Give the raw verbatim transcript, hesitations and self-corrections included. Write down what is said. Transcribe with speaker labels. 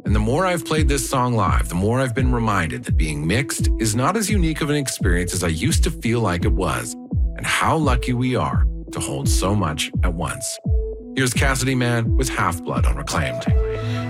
Speaker 1: And the more I've played this song live, the more I've been reminded that being mixed is not as unique of an experience as I used to feel like it was, and how lucky we are to hold so much at once. Here's Cassidy Man with Half-Blood on Reclaimed.